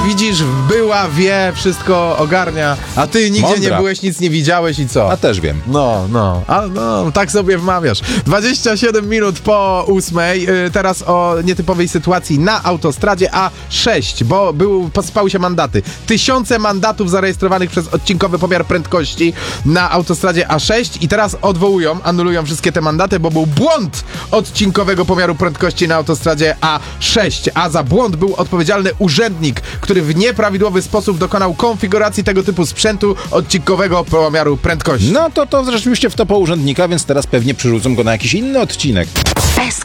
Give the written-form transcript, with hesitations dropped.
widzisz, była, wie, wszystko ogarnia, a ty nigdzie Mądra. nie byłeś, nic nie widziałeś i co? A też wiem. No, tak sobie wmawiasz. 27 minut po 8. Teraz o nietypowej sytuacji na autostradzie A6, bo posypały się mandaty. Tysiące mandatów zarejestrowanych przez odcinkowy pomiar prędkości na autostradzie A6 i teraz anulują wszystkie te mandaty, bo był błąd odcinkowego pomiaru prędkości na autostradzie A6, a za błąd był odpowiedzialny urzędnik, który w nieprawidłowy sposób dokonał konfiguracji tego typu sprzętu odcinkowego pomiaru prędkości. No to rzeczywiście w to po urzędnika, więc teraz pewnie przerzucą go na jakiś inny odcinek.